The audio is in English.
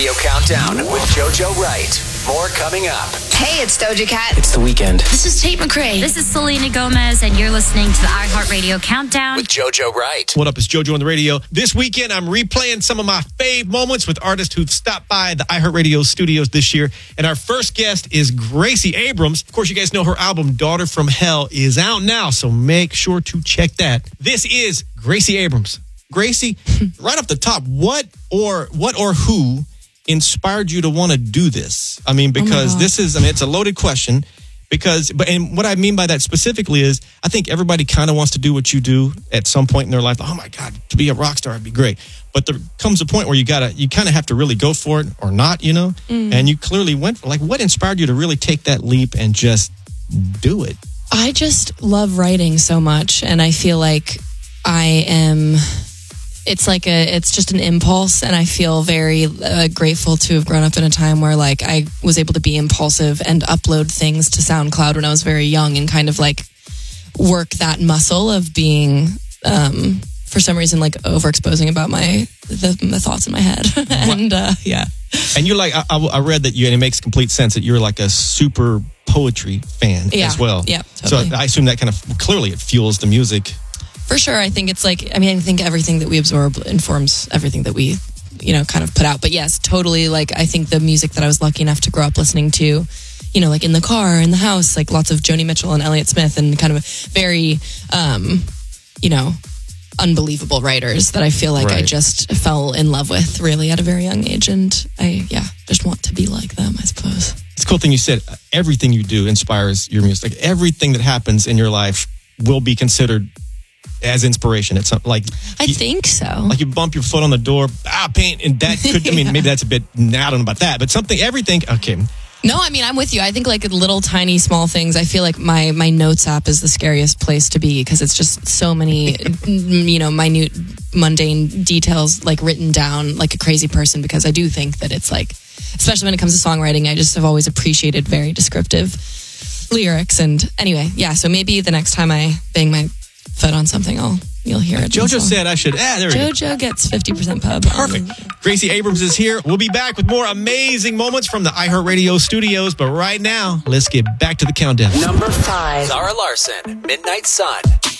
Radio Countdown with JoJo Wright. More coming up. Hey, it's Doja Cat. It's the weekend. This is Tate McRae. This is Selena Gomez, and you're listening to the iHeartRadio Countdown with JoJo Wright. What up, it's JoJo on the radio. This weekend, I'm replaying some of my fave moments with artists who've stopped by the iHeartRadio studios this year. And our first guest is Gracie Abrams. Of course, you guys know her album, Daughter from Hell, is out now, so make sure to check that. This is Gracie Abrams. Gracie, right off the top, what or who inspired you to want to do this? I mean, because it's a loaded question. And what I mean by that specifically is, I think everybody kind of wants to do what you do at some point in their life. Oh my God, to be a rock star would be great. But there comes a point where you kind of have to really go for it or not, you know? And you clearly went for, what inspired you to really take that leap and just do it? I just love writing so much, and I feel like it's just an impulse, and I feel very grateful to have grown up in a time where I was able to be impulsive and upload things to SoundCloud when I was very young and kind of work that muscle of being for some reason overexposing about the thoughts in my head. And yeah. And you're I read that and it makes complete sense that you're a super poetry fan as well. Yeah, totally. So I assume that kind of clearly it fuels the music. For sure. I think it's I think everything that we absorb informs everything that we, kind of put out. But yes, totally. I think the music that I was lucky enough to grow up listening to, in the car, in the house, lots of Joni Mitchell and Elliott Smith and kind of very, unbelievable writers that I feel like I just fell in love with really at a very young age. And I just want to be like them, I suppose. It's a cool thing you said. Everything you do inspires your music. Everything that happens in your life will be considered as inspiration. It's I think so. You bump your foot on the door, paint, and that could, maybe that's a bit, I don't know about that, but everything, okay. No, I'm with you. I think little tiny small things. I feel like my notes app is the scariest place to be because it's just so many, minute, mundane details written down like a crazy person, because I do think that it's especially when it comes to songwriting, I just have always appreciated very descriptive lyrics. And anyway, yeah, so maybe the next time I bang my foot on something, you'll hear it. JoJo said I should. There we go. JoJo gets 50% pub. Perfect. Gracie Abrams is here. We'll be back with more amazing moments from the iHeartRadio studios. But right now, let's get back to the countdown. Number 5. Zara Larsson, Midnight Sun.